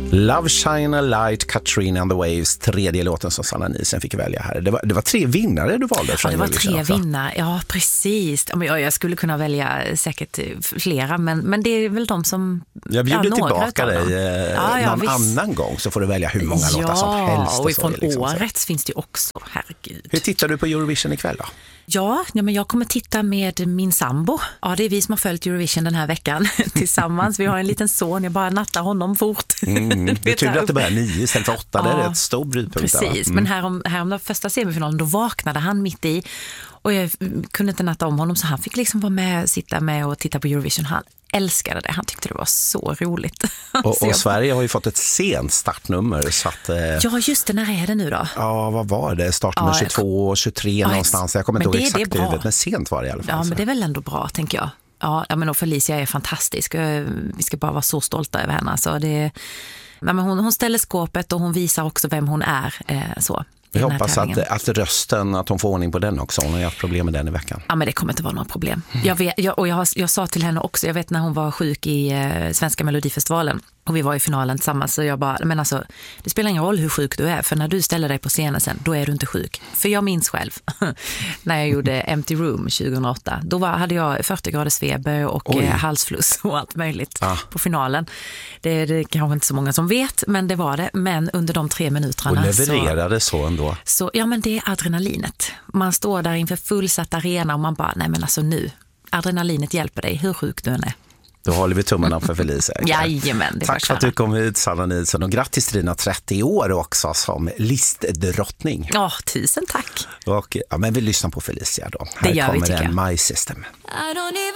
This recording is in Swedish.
Love Shine a Light, Katrina and the Waves, tredje låten som Sanna Nielsen fick välja här. Det var 3 vinnare du valde. Ja, det var 3 vinnare, ja precis. Jag skulle kunna välja säkert flera, men det är väl de som... Jag bjuder tillbaka dig någon annan gång, så får du välja hur många låtar som helst. Ja, och ifrån årets finns det också, herregud. Hur tittar du på Eurovision ikväll då? Ja, men jag kommer titta med min sambo. Ja, det är vi som har följt Eurovision den här veckan tillsammans. Vi har en liten son, jag bara nattar honom fort. Det är tur att det börjar 9 istället för 8, det är ett stor brytpunkt. Precis, men härom den första semifinalen, då vaknade han mitt i. Och jag kunde inte natta om honom, så han fick liksom vara med, sitta med och titta på Eurovision. Han älskade det, han tyckte det var så roligt. Och Sverige har ju fått ett sent startnummer. Så att, ja, just det, när är det nu då? Ja, vad var det? Startnummer 22 och 23 någonstans. Jag kommer inte ihåg exakt i huvudet, men sent var det i alla fall. Ja, men det är väl ändå bra, tänker jag. Ja, men och Felicia är fantastisk. Vi ska bara vara så stolta över henne. Så det, men hon ställer skåpet och hon visar också vem hon är. Så. Vi hoppas att rösten, att hon får ordning på den också. Hon har haft problem med den i veckan. Ja, men det kommer inte vara några problem. Jag sa till henne också, jag vet när hon var sjuk i Svenska Melodifestivalen och vi var i finalen tillsammans, så jag bara, men alltså, det spelar ingen roll hur sjuk du är, för när du ställer dig på scenen sen, då är du inte sjuk. För jag minns själv, när jag gjorde Empty Room 2008, då hade jag 40 graders feber och halsfluss och allt möjligt på finalen. Det är kanske inte så många som vet, men det var det. Men under de 3 minuterna... Och levererade så ändå. Så, ja, men det är adrenalinet. Man står där inför fullsatt arena och man bara, nej men alltså nu, adrenalinet hjälper dig, hur sjuk du än är. Då håller vi tummarna för Felicia. Jajamän, tack för att du kom hit, Sanna Nielsen, och grattis till dina 30 år också som listdrottning. Ja, 1000 tack. Och, men vi lyssnar på Felicia då. Det här gör kommer vi, tycker jag. My System.